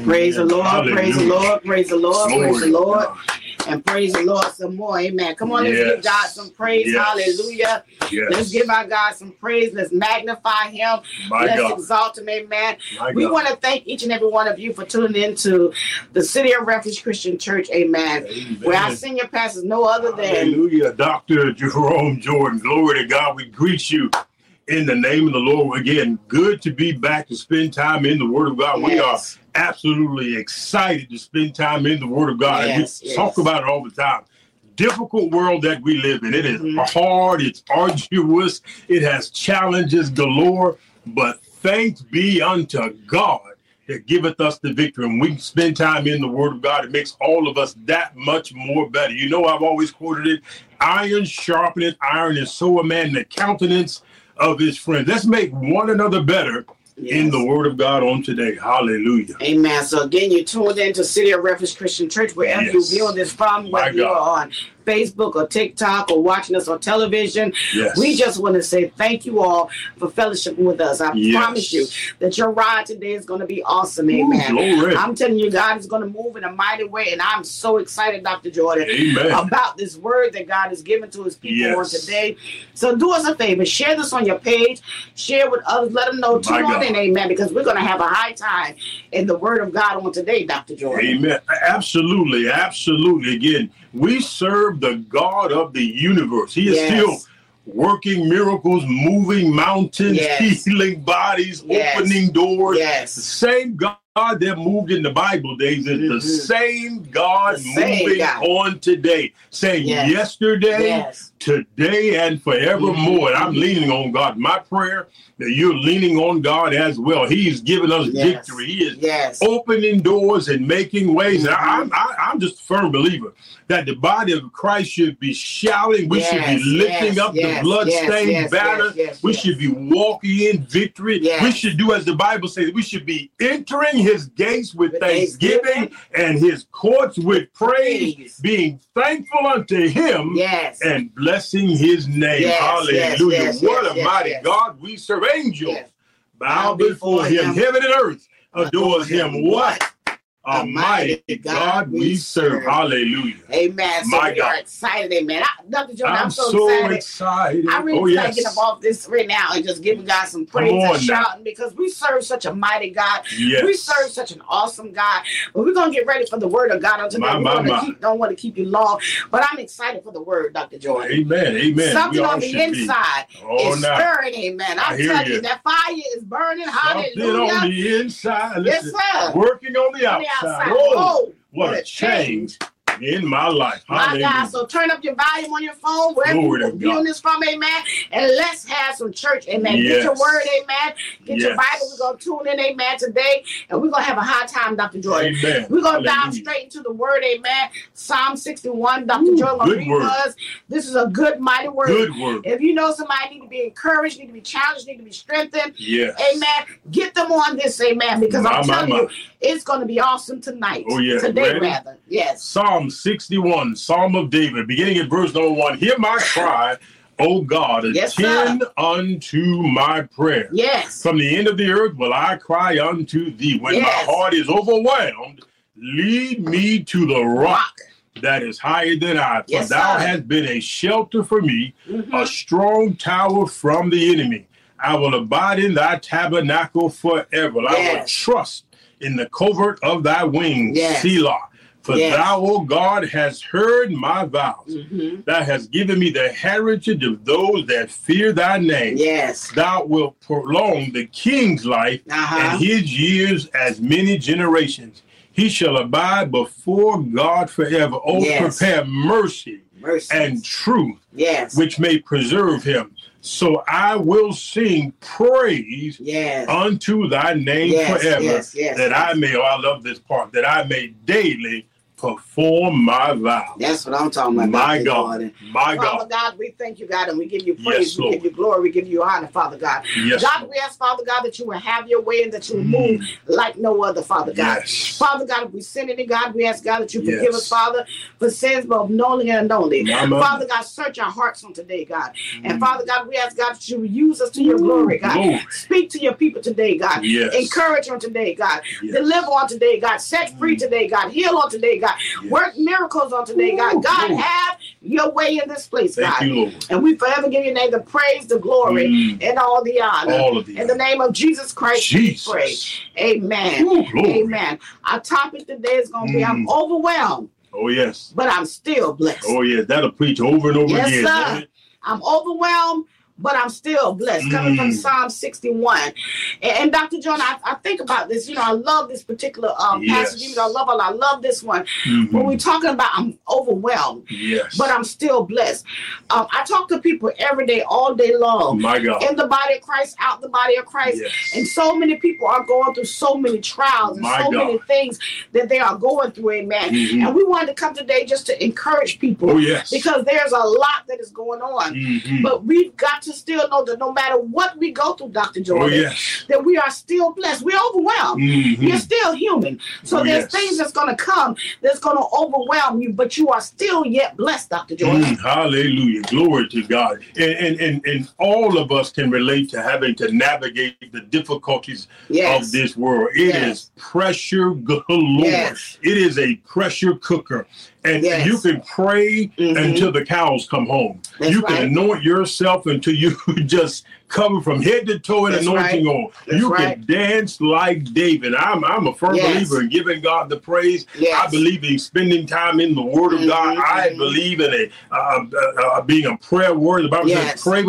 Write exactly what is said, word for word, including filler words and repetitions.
Praise the Lord, Hallelujah. praise the Lord, praise the Lord, Glory praise the to Lord, God. and praise the Lord some more. Amen. Come on, let's Yes. give God some praise. Yes. Hallelujah. Yes. Let's give our God some praise. Let's magnify him. My Let's God. exalt him. Amen. My We God. want to thank each and every one of you for tuning in to the City of Refuge Christian Church. Amen. Amen. Where our senior pastor is no other than Hallelujah. Doctor Jerome Jordan. Glory to God. We greet you in the name of the Lord. Again, good to be back to spend time in the Word of God. Yes. We are absolutely excited to spend time in the Word of God. Yes, we yes. talk about it all the time. Difficult world that we live in. It is Mhm. hard. It's arduous. It has challenges galore. But thanks be unto God that giveth us the victory. And we can spend time in the Word of God. It makes all of us that much more better. You know, I've always quoted it. Iron sharpeneth iron, and so a man in the countenance of his friend. Let's make one another better in Yes. the Word of God on today. Hallelujah. Amen. So again, you're tuned into City of Refuge Christian Church, wherever Yes. you view this from, My whether you're God. on Facebook or TikTok or watching us on television. Yes. We just want to say thank you all for fellowshipping with us. I Yes. promise you that your ride today is going to be awesome. Amen. Ooh, glory. I'm telling you, God is going to move in a mighty way, and I'm so excited, Doctor Jordan, Amen. about this word that God has given to his people Yes. on today. So do us a favor, share this on your page, share with others, let them know, My tune on God. in, amen, because we're going to have a high time in the word of God on today, Doctor Jordan. Amen. Absolutely. Absolutely. Again, we serve the God of the universe. He is Yes. still working miracles, moving mountains, Yes. healing bodies, Yes. opening doors. Yes. The same God that moved in the Bible days is Mhm. the same God The same moving God. on today. Saying Yes. yesterday, Yes. today, and forevermore. And I'm Mhm. leaning on God. My prayer that you're leaning on God as well. He's given us Yes. victory. He is Yes. opening doors and making ways. And I, Mhm. I, I'm just a firm believer that the body of Christ should be shouting. We should Yes, be lifting yes, up yes, the bloodstained yes, yes, banner. yes, yes, we yes. should be walking in victory. Yes. We should do as the Bible says. We should be entering his gates with, With thanksgiving, thanksgiving and his courts with praise, praise. being thankful unto him Yes. and blessing his name. Yes, Hallelujah. yes, yes, what yes, a yes, mighty yes. God we serve. Angels Yes. bow before him. Heaven and earth adores him. What a mighty God we serve. Hallelujah. Amen. So My we God. are excited, amen. I, Doctor Jordan, I'm, I'm so, so excited. excited. I'm really Oh, excited to yes. get up off this right now and just giving God some praise Come on and now. shouting because we serve such a mighty God. Yes. We serve such an awesome God. But we're going to get ready for the word of God on today. My, we my, wanna my. keep, don't want to keep you long, but I'm excited for the word, Doctor Jordan. Amen. Amen. Something We all on the should be. inside Oh, is now. stirring, amen. I I'm hear telling you, you. that fire is burning. Something Hallelujah. on the inside. Yes, Listen, sir. working on the On the outside. outside. Oh, Oh, what a change in my life. My Hallelujah. God, so turn up your volume on your phone, wherever Glory you're to viewing God. this from, amen. And let's have some church, amen. Get Yes. your word, amen. Get your Yes. Bible. We're going to tune in, amen, today. And we're going to have a high time, Doctor Jordan. Amen. We're going to dive Hallelujah. straight into the word, amen. Psalm sixty-one, Doctor Ooh, Jordan, going to good read word. for us. This is a good, mighty word. Good word. If you know somebody need to be encouraged, need to be challenged, need to be strengthened, Yes. amen, get them on this, amen, because My, I'm my, telling my. you, it's going to be awesome tonight. Oh, yeah. Today, Ready? rather. Yes. Psalm sixty-one, Psalm of David, beginning at verse number one. Hear my cry, O God, Yes, attend unto my prayer. Yes. From the end of the earth will I cry unto thee. When Yes. my heart is overwhelmed, lead me to the rock that is higher than I. For Yes, thou sir. hast been a shelter for me, Mhm. a strong tower from the enemy. I will abide in thy tabernacle forever. I will Yes. trust in the covert of thy wings, Yes. Selah. For Yes. thou, O God, hast heard my vows. Mm-hmm. Thou hast given me the heritage of those that fear thy name. Yes. Thou wilt prolong the king's life Uh-huh. and his years as many generations. He shall abide before God forever. Oh, Yes. prepare mercy Mercy. and truth, Yes. which may preserve him. So I will sing praise Yes. unto thy name Yes, forever, yes, yes, that yes. I may, oh, I love this part, that I may daily perform my vow. That's what I'm talking about. My Doctor God. Jordan. My God. Father God, we thank you, God, and we give you praise, Yes, we Lord. give you glory, we give you honor, Father God. Yes, God, Lord. we ask, Father God, that you will have your way and that you will Mm. move like no other, Father God. Yes. Father God, if we sin any, God, we ask, God, that you forgive Yes. us, Father, for sins both knowingly and unknowingly. Mama. Father God, search our hearts on today, God. And Mm. Father God, we ask, God, that you will use us to your glory, God. Glory. Speak to your people today, God. Yes. Encourage on today, God. Yes. Deliver on today, God. Set free Mm. today, God. Heal on today, God. Yes. Work miracles on today, God. Ooh, God, Lord. have your way in this place, Thank God. you, Lord. And we forever give your name the praise, the glory, Mm. and all the honor. All of the In the honor. name of Jesus Christ, Jesus. we pray. Amen. Ooh, glory. Amen. Our topic today is going to be I'm Mm. overwhelmed, Oh, yes. but I'm still blessed. Oh, yes. That'll preach over and over Yes, again. sir. won't it? I'm overwhelmed, but I'm still blessed. Coming from Mm. Psalm sixty-one. And, and Doctor John, I, I think about this. You know, I love this particular um, Yes. passage. Even though I love it, I love this one. Mhm. When we're talking about I'm overwhelmed, Yes. but I'm still blessed. Um, I talk to people every day, all day long. My God. In the body of Christ, out the body of Christ. Yes. And so many people are going through so many trials and My so God. many things that they are going through, amen. Mhm. And we wanted to come today just to encourage people. Oh, yes. Because there's a lot that is going on. Mhm. But we've got to still know that no matter what we go through, Doctor Jordan, Oh, yes. that we are still blessed. We're overwhelmed. Mhm. You're still human. So Oh, there's yes. things that's going to come that's going to overwhelm you, but you are still yet blessed, Doctor Jordan. Mm, hallelujah. Glory to God. And, and, and, and all of us can relate to having to navigate the difficulties Yes. of this world. It Yes. is pressure galore. Yes. It is a pressure cooker. And Yes. you can pray Mhm. until the cows come home. That's you right. can anoint yourself until you just cover from head to toe in That's anointing oil. That's You right. can dance like David. I'm I'm a firm Yes. believer in giving God the praise. Yes. I believe in spending time in the Word of God. Mhm, I mhm. believe in a uh, uh, uh, being a prayer warrior. The Bible Yes. says, "Pray